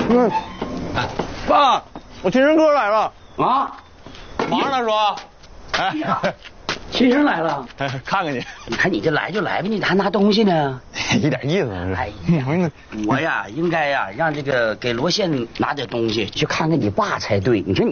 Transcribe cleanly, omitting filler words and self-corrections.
爸，我亲生哥来了啊！ 忙着呢，说。哎， 亲生来了， 看看你。 你看你这来就来吧，你还拿东西呢？ 一点意思不是？ 哎呀，我呀应该呀让这个给罗宪拿点东西，去看看你爸才对。你说你。